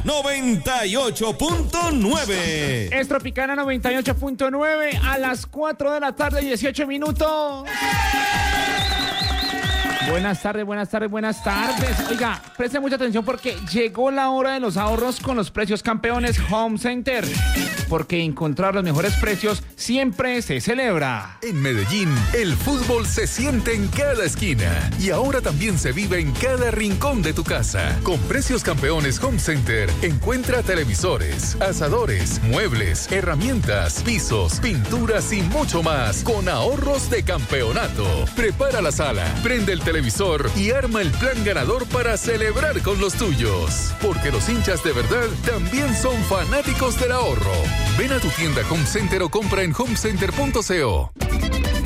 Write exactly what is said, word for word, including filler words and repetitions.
noventa y ocho punto nueve. Es Tropicana noventa y ocho punto nueve a las cuatro de la tarde, dieciocho minutos. Buenas tardes, buenas tardes, buenas tardes. Oiga, presten mucha atención porque llegó la hora de los ahorros con los precios campeones Home Center. Porque encontrar los mejores precios siempre se celebra. En Medellín, el fútbol se siente en cada esquina y ahora también se vive en cada rincón de tu casa. Con precios campeones Home Center, encuentra televisores, asadores, muebles, herramientas, pisos, pinturas y mucho más con ahorros de campeonato. Prepara la sala, prende el televisor y arma el plan ganador para celebrar con los tuyos. Porque los hinchas de verdad también son fanáticos del ahorro. Ven a tu tienda Home Center o compra en homecenter punto co.